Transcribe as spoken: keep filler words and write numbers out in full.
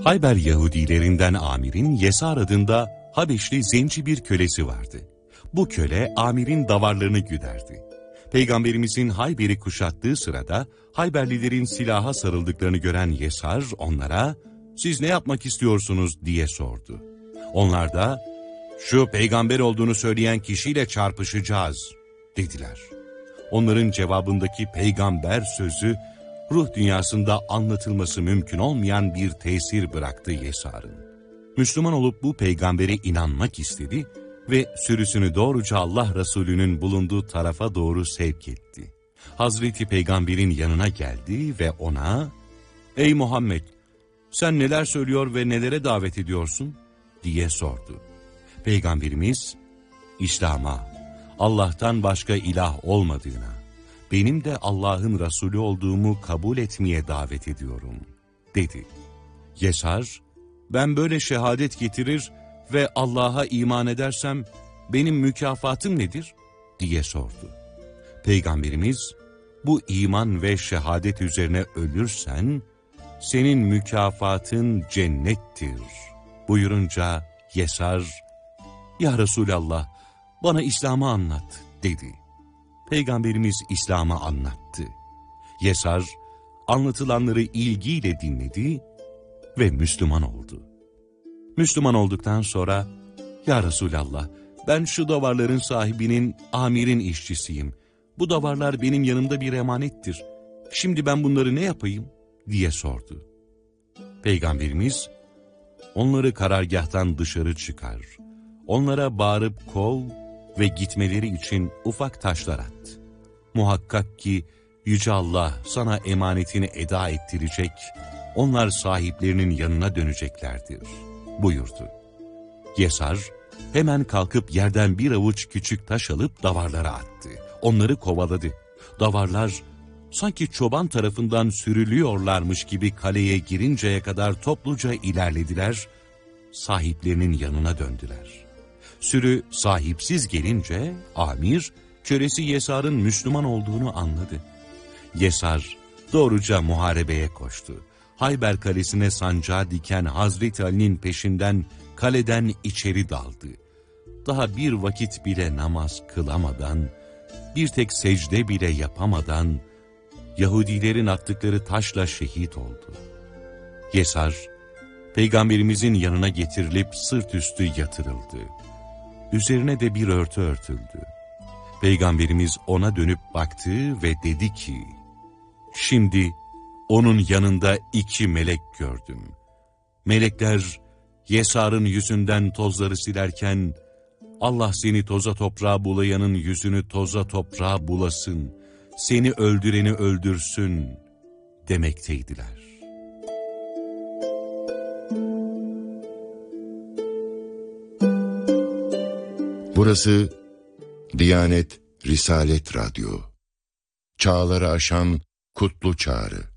Hayber Yahudilerinden Amir'in Yesar adında Habeşli zenci bir kölesi vardı. Bu köle Amir'in davarlarını güderdi. Peygamberimizin Hayber'i kuşattığı sırada Hayberlilerin silaha sarıldıklarını gören Yesar onlara "Siz ne yapmak istiyorsunuz?" diye sordu. Onlar da "Şu peygamber olduğunu söyleyen kişiyle çarpışacağız" dediler. Onların cevabındaki peygamber sözü ruh dünyasında anlatılması mümkün olmayan bir tesir bıraktı Yesar'ın. Müslüman olup bu peygambere inanmak istedi ve sürüsünü doğruca Allah Resulü'nün bulunduğu tarafa doğru sevk etti. Hazreti Peygamber'in yanına geldi ve ona "Ey Muhammed, sen neler söylüyor ve nelere davet ediyorsun?" diye sordu. Peygamberimiz, İslam'a, Allah'tan başka ilah olmadığına, benim de Allah'ın Resulü olduğumu kabul etmeye davet ediyorum, dedi. Yesar, ben böyle şehadet getirir ve Allah'a iman edersem benim mükafatım nedir? diye sordu. Peygamberimiz, bu iman ve şehadet üzerine ölürsen, senin mükafatın cennettir buyurunca Yesar, ya Resulallah, bana İslam'ı anlat dedi. Peygamberimiz İslam'ı anlattı. Yesar, anlatılanları ilgiyle dinledi ve Müslüman oldu. Müslüman olduktan sonra, ya Resulallah, ben şu davarların sahibinin, Amir'in işçisiyim. Bu davarlar benim yanımda bir emanettir. Şimdi ben bunları ne yapayım? diye sordu. Peygamberimiz, onları karargâhtan dışarı çıkar. Onlara bağırıp kov ve gitmeleri için ufak taşlar at. Muhakkak ki Yüce Allah sana emanetini eda ettirecek, onlar sahiplerinin yanına döneceklerdir buyurdu. Yesar hemen kalkıp yerden bir avuç küçük taş alıp davarlara attı. Onları kovaladı. Davarlar sanki çoban tarafından sürülüyorlarmış gibi kaleye girinceye kadar topluca ilerlediler, sahiplerinin yanına döndüler. Sürü sahipsiz gelince Amir, kölesi Yesar'ın Müslüman olduğunu anladı. Yesar doğruca muharebeye koştu. Hayber kalesine sancağı diken Hazreti Ali'nin peşinden kaleden içeri daldı. Daha bir vakit bile namaz kılamadan, bir tek secde bile yapamadan, Yahudilerin attıkları taşla şehit oldu. Yesar, Peygamberimizin yanına getirilip sırt üstü yatırıldı. Üzerine de bir örtü örtüldü. Peygamberimiz ona dönüp baktı ve dedi ki, şimdi onun yanında iki melek gördüm. Melekler Yesar'ın yüzünden tozları silerken, Allah seni toza toprağa bulayanın yüzünü toza toprağa bulasın, seni öldüreni öldürsün demekteydiler. Burası Diyanet Risalet Radyo. Çağları aşan kutlu çağrı.